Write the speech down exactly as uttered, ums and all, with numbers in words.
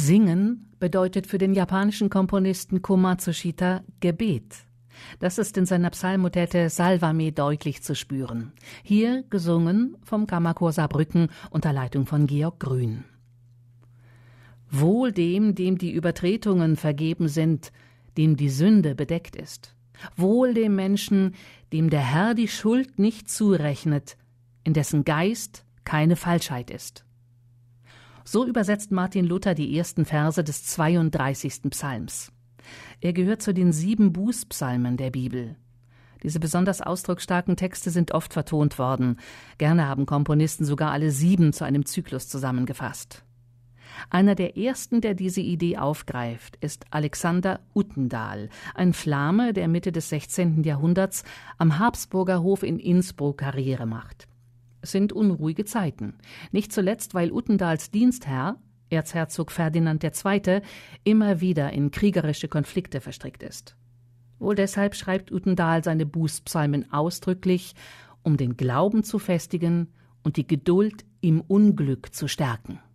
Singen bedeutet für den japanischen Komponisten Kō Matsushita Gebet. Das ist in seiner Psalmodette Salva-me deutlich zu spüren. Hier gesungen vom Kammerchor Saarbrücken unter Leitung von Georg Grün. Wohl dem, dem die Übertretungen vergeben sind, dem die Sünde bedeckt ist. Wohl dem Menschen, dem der Herr die Schuld nicht zurechnet, in dessen Geist keine Falschheit ist. So übersetzt Martin Luther die ersten Verse des zweiunddreißigsten Psalms. Er gehört zu den sieben Bußpsalmen der Bibel. Diese besonders ausdrucksstarken Texte sind oft vertont worden. Gerne haben Komponisten sogar alle sieben zu einem Zyklus zusammengefasst. Einer der ersten, der diese Idee aufgreift, ist Alexander Utendahl, ein Flame, der Mitte des sechzehnten Jahrhunderts am Habsburger Hof in Innsbruck Karriere macht. Es sind unruhige Zeiten, nicht zuletzt, weil Utendahls Dienstherr, Erzherzog Ferdinand der Zweite., immer wieder in kriegerische Konflikte verstrickt ist. Wohl deshalb schreibt Utendahl seine Bußpsalmen ausdrücklich, um den Glauben zu festigen und die Geduld im Unglück zu stärken.